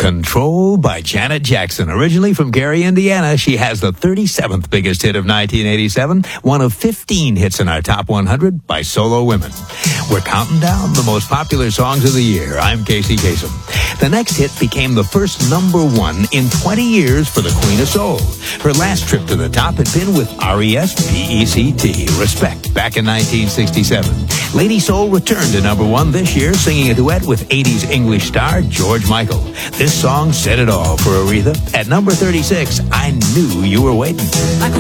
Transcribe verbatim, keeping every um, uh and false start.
Control by Janet Jackson. Originally from Gary, Indiana, she has the thirty-seventh biggest hit of nineteen eighty-seven, one of fifteen hits in our top one hundred by solo women. We're counting down the most popular songs of the year. I'm Casey Kasem. The next hit became the first number one in twenty years for the Queen of Soul. Her last trip to the top had been with R E S P E C T, Respect, back in nineteen sixty-seven. Lady Soul returned to number one this year, singing a duet with eighties English star George Michael. This song said it all for Aretha. At number thirty-six, I Knew You Were Waiting.